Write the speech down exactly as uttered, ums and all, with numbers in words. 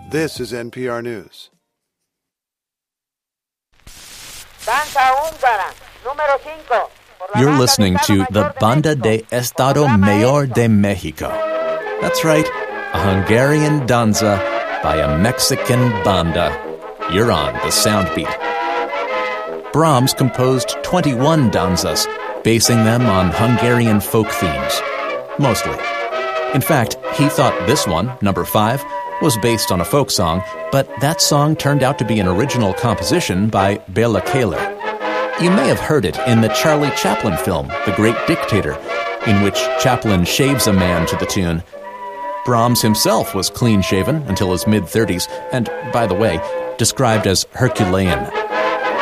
This is N P R News. Danza húngara, número cinco. You're listening to the Banda de Estado Mayor de Mexico. That's right, a Hungarian danza by a Mexican banda. You're on the sound beat. Brahms composed twenty-one danzas, basing them on Hungarian folk themes. Mostly. In fact, he thought this one, number five, was based on a folk song, but that song turned out to be an original composition by Bela Kahler. You may have heard it in the Charlie Chaplin film, The Great Dictator, in which Chaplin shaves a man to the tune. Brahms himself was clean-shaven until his mid-thirties, and, by the way, described as Herculean.